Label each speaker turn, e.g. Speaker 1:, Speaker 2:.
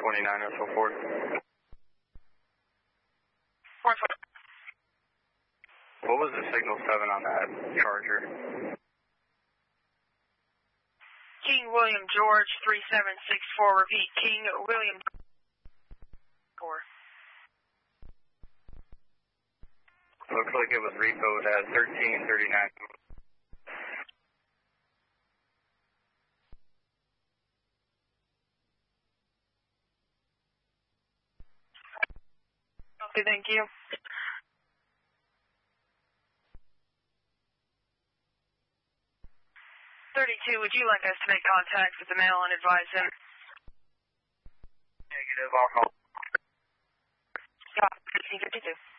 Speaker 1: 2904. What was the signal 7 on that charger?
Speaker 2: King William George 3764. Repeat, King William 4.
Speaker 1: Looks like it was repoed at 1339.
Speaker 2: Okay, thank you. 32, would you like us to make contact with the male and advise him?
Speaker 1: Negative, I'll call.
Speaker 2: Yeah, 1552.